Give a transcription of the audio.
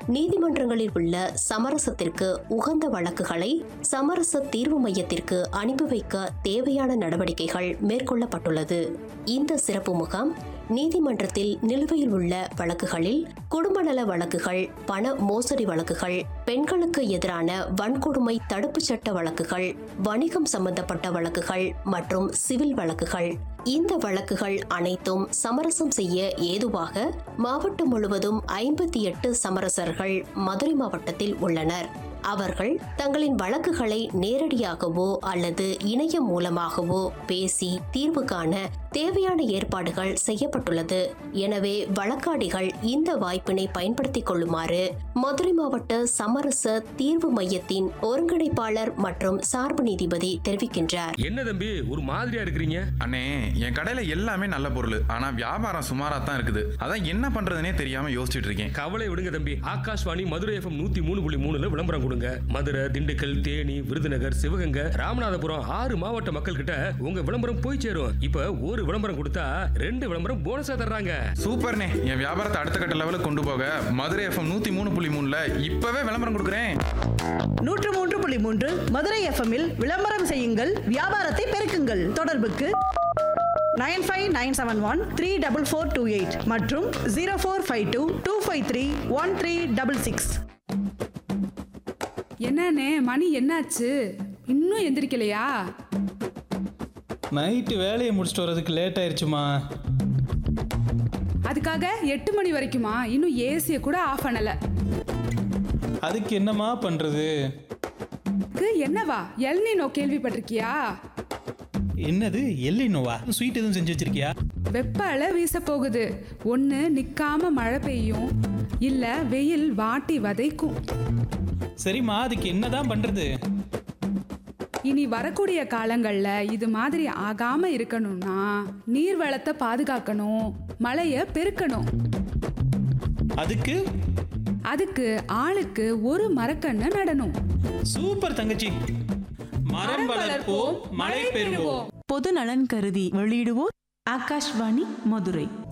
நீதிமன்றங்களில் உள்ள சமரசத்திற்கு உகந்த வழக்குகளை சமரச தீர்வு மையத்திற்கு அனுப்பி வைக்க தேவையான நடவடிக்கைகள் மேற்கொள்ளப்பட்டுள்ளது. இந்த சிறப்பு முகாம் நீதிமன்றத்தில் நிலுவையில் உள்ள வழக்குகளில் குடும்ப நல வழக்குகள், பண மோசடி வழக்குகள், பெண்களுக்கு எதிரான வன்கொடுமை தடுப்பு சட்ட வழக்குகள், வணிகம் சம்பந்தப்பட்ட வழக்குகள் மற்றும் சிவில் வழக்குகள். இந்த வழக்குகள் அனைத்தும் சமரசம் செய்ய ஏதுவாக மாவட்டம் முழுவதும் 58 சமரசர்கள் மதுரை மாவட்டத்தில் உள்ளனர். அவர்கள் தங்களின் வழக்குகளை நேரடியாகவோ அல்லது இணையம் மூலமாகவோ பேசி தீர்வு காண தேவையான ஏற்பாடுகள் செய்யப்பட்டுள்ளது. எனவே வழக்காடிகள் இந்த வாய்ப்பினை பயன்படுத்திக் கொள்ளுமாறு மதுரை மாவட்ட சமரச தீர்வு மையத்தின் ஒருங்கிணைப்பாளர் மற்றும் சார்பு நீதிபதி தெரிவிக்கின்றார். என்ன தம்பி ஒரு மாதிரியா இருக்கிறீங்க? அண்ணே, என் கடையில எல்லாமே நல்ல பொருள், ஆனா வியாபாரம் சுமாரா தான் இருக்குது. அதான் என்ன பண்றதுனே தெரியாம யோசிச்சுட்டு இருக்கேன். கவலை விடுங்க தம்பி. ஆகாஷ்வாணி மதுரை FM 103.3 விளம்பரம் கொடுங்க. மதுரை, திண்டுக்கல், தேனி, விருதுநகர், சிவகங்கை, ராமநாதபுரம் 6 மாவட்ட மக்கள் கிட்ட உங்க விளம்பரம் போய் சேரும். இப்ப ஒரு விளம்பரம் கொடுத்தா 2 விளம்பரம் போனஸா தர்றாங்க. சூப்பர்ண்ணே, என் வியாபாரத்தை அடுத்த கட்ட லெவலுக்கு கொண்டு போக மதுரை FM 103.3 இப்பவே விளம்பரம் கொடுக்குறேன். 103.3 மதுரை FM-இல் விளம்பரம் செய்யுங்கள், வியாபாரத்தை பெருக்குங்கள். தொடர்புக்கு 9597134428 மற்றும் 0452253136. என்னண்ணே மணி என்னாச்சு? இன்னும் எந்திரிக்கலையா? நைட்டு வேலையை முடிச்சுட்டு வர்றதுக்கு லேட் ஆயிடுச்சுமா. அதுக்காக 8 மணி வரைக்குமா? இன்னும் ஏசியை கூட ஆஃப் பண்ணல. அதுக்கு என்னமா பண்றது? என்னவா எல்னினோ கேள்விப்பட்டிருக்கியா? என்னது எல்லினோவா? ஸ்வீட் எதுவும் செஞ்சு வச்சிருக்கியா? வெப்ப அலை வீச போகுது. ஒன்று நிற்காம மழை பெய்யும், இல்லை வெயில் வாட்டி வதைக்கும். சரிம்மா, அதுக்கு என்னதான் பண்றது? இனி வரக்கூடிய காலங்கள்ல இது மாதிரி ஆகாம இருக்கணும்னா நீர் வளத்தை பாதுகாக்கணும், மழைய பெருக்கணும். அதுக்கு ஆளுக்கு ஒரு மரக்கண்ணை நடணும். சூப்பர் தங்கச்சி. மரம் வளர்ப்போம், மழை பெறுவோம். பொது நலன் கருதி வெளியிடுவோர் ஆகாஷ்வாணி மதுரை.